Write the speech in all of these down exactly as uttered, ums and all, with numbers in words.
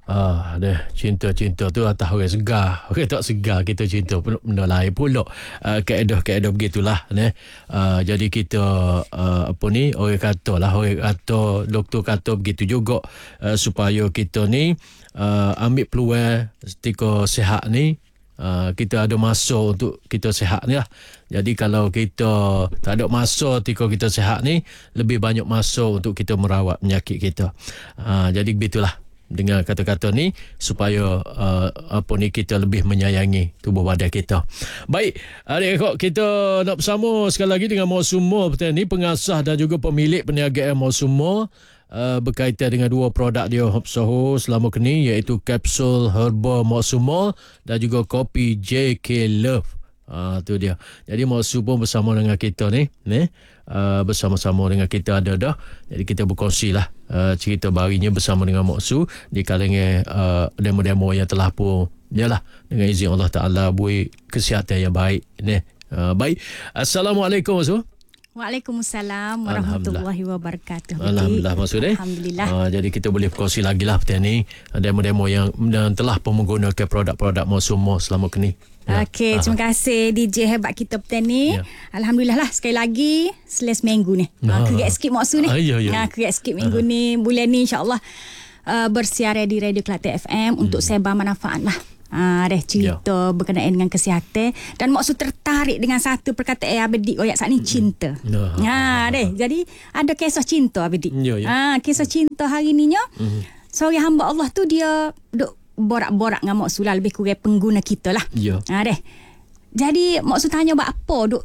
Ah, dah cinta-cinta tu atas orang segar. Orang tak segar kita cinta pun benda lain pula. Uh, kaedah-kaedah begitulah ne. Uh, jadi kita uh, apa ni orang kata lah orang kata doktor kata begitu juga uh, supaya kita ni uh, ambil peluang ketika sihat ni. Uh, kita ada masa untuk kita sihat ni lah. Jadi kalau kita tak ada masa ketika kita sihat ni, lebih banyak masa untuk kita merawat penyakit kita. Uh, jadi begitulah dengan kata-kata ni supaya uh, apa ni kita lebih menyayangi tubuh badan kita. Baik, adik-adik kita nak bersama sekali lagi dengan Mak Sumo petani pengasas dan juga pemilik perniagaan Mak Sumo uh, berkaitan dengan dua produk dia Hop Soho selama kini, iaitu kapsul herba Mak Sumo dan juga kopi J K Love. Ah, tu dia. Jadi Mak Su pun bersama dengan kita ni, ni uh, bersama-sama dengan kita ada dah. Jadi kita berkongsi lah uh, cerita barunya bersama dengan Mak Su di kalangan uh, demo-demo yang telah pun yalah dengan izin Allah Taala buat kesihatan yang baik ni. Uh, baik. Assalamualaikum Mak Su. Waalaikumsalam warahmatullahi wabarakatuh. Alhamdulillah maksud eh. Alhamdulillah. Uh, jadi kita boleh berkongsi lagi lah petani demo-demo yang, yang telah pun menggunakan produk-produk Mak Sumo selama kini. Ya. Okey, uh-huh. Terima kasih D J hebat kita petani. Ya. Alhamdulillah lah sekali lagi seles minggu ni. Ha, uh, kerat sikit Mak Su ni. Uh, ya, ya. Ha, kerat sikit minggu uh-huh. ni. Bulan ni insya-Allah uh, bersiaran di Radio Kelantan F M hmm. untuk sebar manfaat lah. Ah, deh cerita ya. Berkenaan dengan kesihatan dan Mak Su tertarik dengan satu perkataan Abedik koyak saat ni cinta. Ya. Ha, deh. Jadi ada kisah cinta Abedik. Ya, ya. Ha, kisah cinta hari ni nya. Hmm. Seorang hamba Allah tu dia duk borak-borak dengan Mak Su lah, lebih kurang pengguna kita lah. Ya. Ha, deh. Jadi Mak Su tanya buat apa duk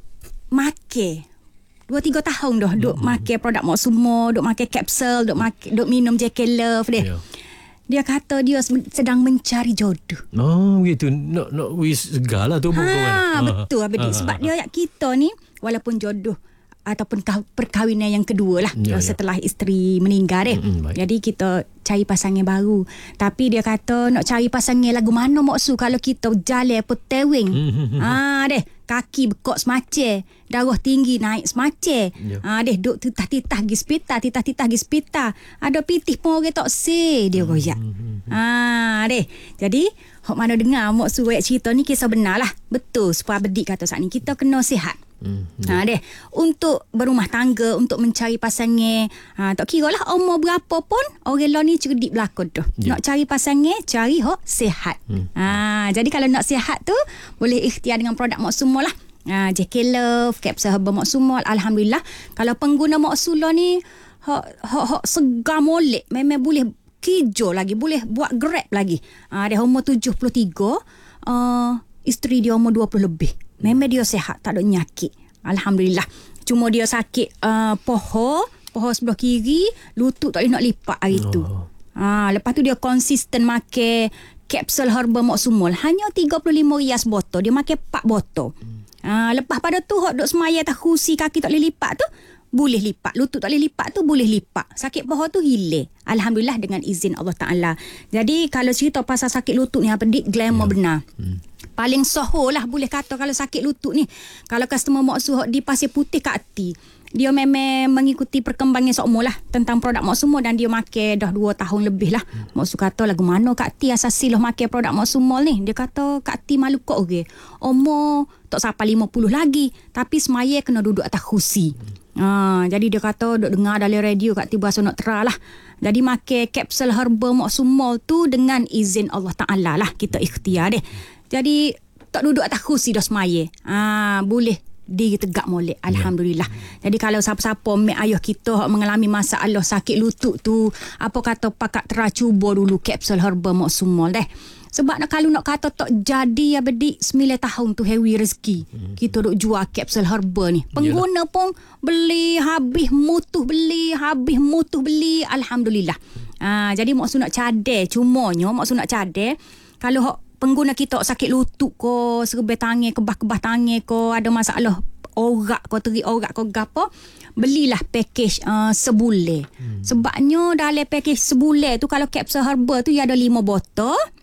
make dua tiga tahun dah duk hmm. make produk Mak Sumo, duk make kapsul, duk make duk minum J K Love deh. Ya. Dia kata dia sedang mencari jodoh. Oh, begitu. Nak nak wis segala tu bukan. Ha, betul Abedik. Sebab dia ayat kita ni walaupun jodoh ataupun perkahwinan yang kedua lah ya, setelah ya. isteri meninggal deh. Mm-hmm, jadi kita cari pasangan baru. Tapi dia kata nak cari pasangan lagu mana Mak Su kalau kita jalan apa tewing. Mm-hmm. Ha deh, kaki bekok semacam, darah tinggi naik semacam. Ya. Ha deh duk titah-titah gi hospital, titah-titah gi hospital. Ada pitih pun orang tak se dia royak. Mm-hmm. Ha deh. Jadi hok mana dengar Mak Su ayat cerita ni kisah benar lah. Betul supaya Abedik kata saat ni kita kena sihat. Hmm. Ha deh, untuk berumah tangga, untuk mencari pasangan, ha tak kiralah umur berapa pun orang lah ni cerdik belakon tu. Yeah. Nak cari pasangan, cari hok sihat. Hmm. Ha jadi kalau nak sihat tu boleh ikhtiar dengan produk Mak Sumo lah. Ha J K Love, kapsul herba Mak Sumo. Alhamdulillah kalau pengguna Mak Sumo ni hok hok hok segar molek, memang boleh kijo lagi, boleh buat grab lagi. Ha dia umur tujuh puluh tiga, uh, isteri dia umur dua puluh lebih. Memang dia sihat, tak ada penyakit. Alhamdulillah. Cuma dia sakit uh, poho, poho sebelah kiri, lutut tak boleh nak lipat hari tu. Oh. Ha, lepas tu dia konsisten makan kapsul herba Mak Sumo. Hanya tiga puluh lima rias botol. Dia makan empat botol. Hmm. Ha, lepas pada tu, hok duk semaya atas kursi kaki tak boleh lipat tu, boleh lipat. Lutut tak boleh lipat tu, boleh lipat. Sakit poho tu hilang. Alhamdulillah dengan izin Allah Ta'ala. Jadi kalau cerita pasal sakit lutut ni, Abedik, glamour ya. Benar. Hmm. Paling soho lah boleh kata kalau sakit lutut ni. Kalau customer Mak Su di Pasir Putih Kak Ati, dia memang mengikuti perkembangan seumur lah tentang produk Mak Sumo dan dia makan dah dua tahun lebih lah. Hmm. Mak Su kata lagu mana Kak Ati asasi lah makan produk Mak Sumo ni. Dia kata Kak Ati malu kok okay. Umur tak sampai lima puluh lagi tapi semaya kena duduk atas kursi. Hmm. Ha, jadi dia kata duk dengar dalam radio Kak Ati berasa nak terah lah. Jadi makan kapsul herba Mak Sumo tu dengan izin Allah Ta'ala lah. Kita ikhtiar deh. Jadi tak duduk atas kursi dah semaya. Ah, boleh diri tegak molek. Alhamdulillah. Yeah. Jadi kalau siapa-siapa mak ayah kita mengalami masalah sakit lutut tu, apa kata pakat tera cuba dulu kapsul herba Mak Sumo deh. Sebab nak kalau nak kata tak jadi Abedik sembilan tahun tu hewi rezeki. Mm-hmm. Kita duk jual kapsul herba ni. Pengguna Yalah. Pun beli habis mutuh beli, habis mutuh beli. Alhamdulillah. Ah, jadi Mak Su nak cadar, cumanya Mak Su nak cadar kalau pengguna kita sakit lutut ko, serba tangan, kebah-kebah tangan ko, ada masalah orak ko, teri orak ko gapo, belilah package uh, sebulan. Hmm. Sebabnya dalam package sebulan tu kalau kapsul herba tu ia ada lima botol.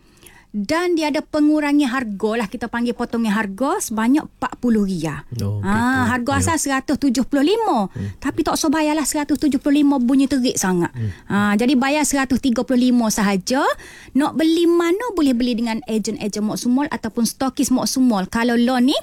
dan dia ada pengurangi harga lah, kita panggil potongnya harga sebanyak empat puluh ringgit. Oh, ha, harga asal seratus tujuh puluh lima hmm. tapi tak usah bayarlah seratus tujuh puluh lima, bunyi terik sangat. Hmm. Ha, jadi bayar seratus tiga puluh lima sahaja. Nak beli mana boleh beli dengan ejen-ejen Mok Sumol ataupun stokis Mok Sumol. Kalau lo ni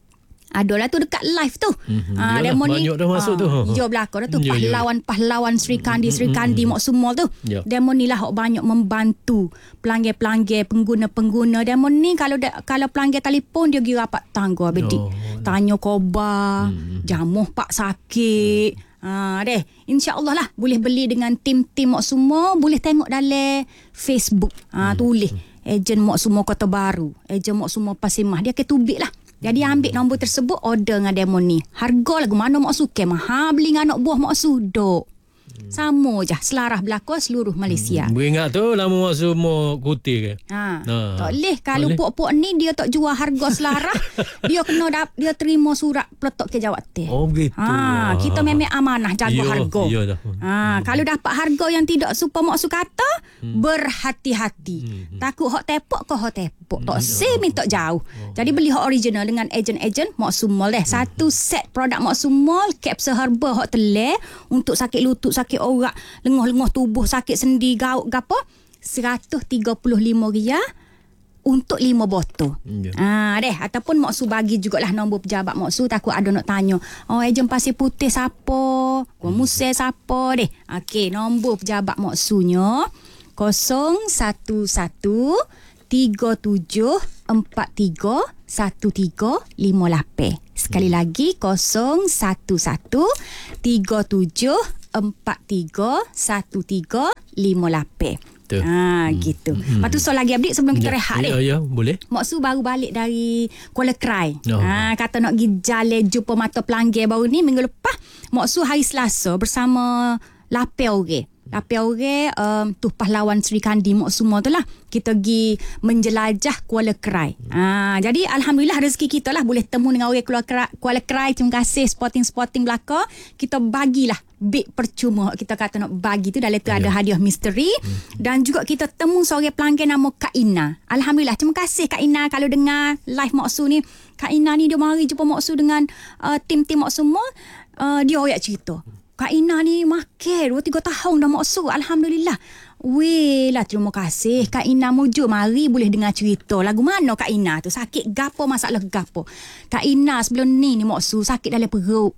adalah tu dekat live tu. Mm-hmm. Ha, demo ni banyak dah masuk tu. Yo belakang dah tu pahlawan-pahlawan Sri Kandi Sri Kandi Mok Sumol tu. Yep. Demo ni lah banyak membantu pelanggan-pelanggan, pengguna-pengguna. Demo ni kalau da, kalau pelanggan telefon dia pergi rapat tangga bedik. Oh, tanya khabar, mm-hmm. jamuh pak sakit. Ha deh, insya-Allah lah boleh beli dengan tim-tim Mok Sumol, boleh tengok dalam Facebook. Ha mm-hmm. tulis ejen Mok Sumol Kota Baru, ejen Mok Sumol Pasimah, dia ketubik lah. Jadi ambil nombor tersebut, order dengan demo ni. Harga lagu mana Mak Su ke mahal, beli dengan anak buah Mak Su dok. Sama je, selarah berlaku seluruh Malaysia. Hmm. Ingat tu lama Mak Su mau kuti ke? Ha. ha. Tak boleh. Kalau puak-puak ni dia tak jual harga selarah, dia kena dap, dia terima surat peletok ke jawatan. Oh begitu. Ha. Kita memang amanah jaga yo, harga. Yo dah. Ha. Hmm. Kalau dapat harga yang tidak supa Mak Su kata, hmm. berhati-hati. Hmm. Takut hok tepok ke hok tepok. Tak hmm. se minta jauh. Oh. Jadi beli hok original dengan ejen-ejen Mok Sumol deh. Hmm. Satu set produk Mok Sumol, capsule herba hok telur untuk sakit lutut, sakit orak, lenguh-lenguh tubuh, sakit sendi, gaut gapo, seratus tiga puluh lima ringgit untuk lima botol. Yeah. Ah deh, ataupun Mak Su bagi jugalah nombor pejabat Mak Su, takut ada nak tanya. Oh, ejen Pasir Putih siapa? Gua Musel siapa deh? Okey, nombor pejabat Mak Su-nya kosong satu satu tiga tujuh empat tiga satu tiga lima lapan. Sekali hmm. lagi kosong satu satu tiga tujuh empat tiga satu tiga lima lapan. Ha hmm. gitu. Hmm. Lepas tu soal lagi update sebelum kita ya, rehat ya, ni. Ya, boleh. Mak Su baru balik dari Kuala Krai. Oh. Ha kata nak pergi jalan jumpa mata pelanggan baru ni minggu lepas. Mak Su hari Selasa bersama lapan orang. Lapan orang um, tu pahlawan Sri Kandi Mok Sumol tu lah. Kita pergi menjelajah Kuala Krai. Ha, jadi alhamdulillah rezeki kita lah boleh temu dengan orang Kuala Krai. Kuala Krai, terima kasih sporting-sporting belaka. Kita bagilah beg percuma. Kita kata nak bagi tu, dalam tu yeah. ada hadiah misteri. Hmm. Dan juga kita temu seorang pelanggan nama Kak Ina. Alhamdulillah, terima kasih Kak Ina kalau dengar live Mak Su ni. Kak Ina ni dia mari jumpa Mak Su dengan uh, tim-tim Mak Sumol. Uh, dia orang cerita. Kak Ina ni makan dua tiga tahun dah Mak Su. Alhamdulillah. Weh lah, terima kasih Kak Ina mujur mari boleh dengar cerita. Lagu mana Kak Ina tu? Sakit gapo, masalah gapo? Kak Ina sebelum ni ni Mak Su sakit dalam perut.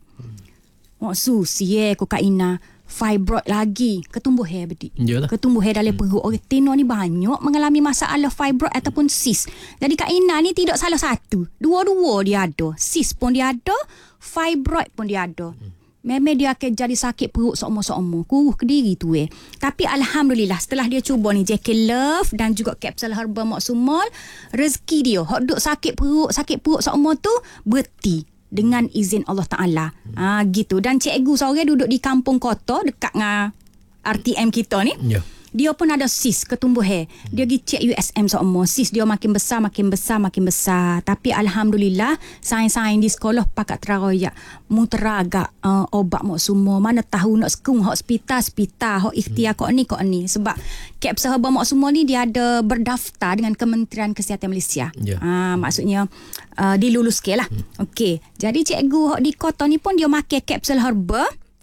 Mak Su siye ko Kak Ina fibroid lagi, ketumbuh hair bedik. Yalah. Ketumbuh hair dalam perut. Orang tino ni banyak mengalami masalah fibroid ataupun sis. Jadi Kak Ina ni tidak salah satu. Dua-dua dia ada. Sis pun dia ada, fibroid pun dia ada. Memang dia akan jadi sakit perut seumur-seumur. Kuruh ke diri tu eh. Tapi Alhamdulillah setelah dia cuba ni J K Love dan juga kapsul herba Mak Sumol, rezeki dia hok duk sakit perut, sakit perut seumur tu berhenti dengan izin Allah Ta'ala. Ha, gitu. Dan cikgu seorang duduk di kampung kota dekat dengan R T M kita ni. Ya. Dia pun ada sis ketumbuh hair. Dia pergi cek U S M seumur. Sis dia makin besar, makin besar, makin besar. Tapi Alhamdulillah, sains-sains di sekolah pakat teraroyak. Muteragak uh, obat Mak Sumol. Mana tahu nak sekung hospital, hospital, hok ikhtiar kok ni, kok ni. Sebab kapsul herba Mak Sumol ni dia ada berdaftar dengan Kementerian Kesihatan Malaysia. Yeah. Uh, maksudnya uh, diluluskan lah. Hmm. Okey. Jadi cikgu hok di kota ni pun dia makan kapsul herba.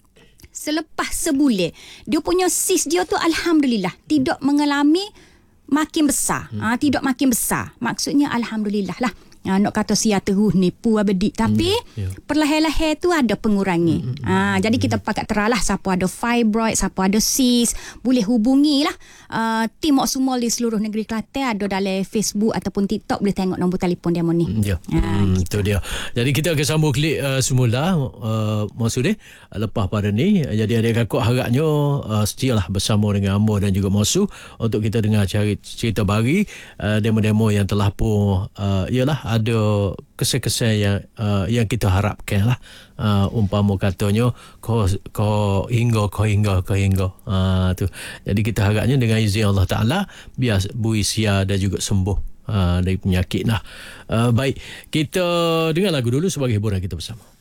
Selepas sebulan, dia punya sis dia tu Alhamdulillah tidak mengalami makin besar. Hmm. Ha, tidak makin besar. Maksudnya Alhamdulillah lah. Ha, nak kata sia terus nipu abedik. Tapi hmm. yeah. perlahan-lahan tu ada pengurangi. Hmm. Ha, jadi kita pakat teralah siapa ada fibroid, siapa ada sis. Boleh hubungi lah. Uh, tim Mak Sumol di seluruh negeri Kelantan ada dalam Facebook ataupun TikTok. Boleh tengok nombor telefon dia ni. Ya. Ha, hmm, gitu. Itu dia. Jadi kita akan sambung klik uh, semula. Uh, maksudnya lepas pada ni. Jadi adik kakak harapnya uh, setialah bersama dengan Amor dan juga Mosu untuk kita dengar cerita bagi uh, demo-demo yang telah pun uh, ialah ada kesan-kesan yang uh, yang kita harapkan lah. Uh, umpama katanya kau kau hingga kau hingga kau hingga uh, tu. Jadi kita harapnya dengan izin Allah Ta'ala biar Bu Isia dan juga sembuh uh, dari penyakit lah. Uh, baik, kita dengar lagu dulu sebagai hiburan kita bersama.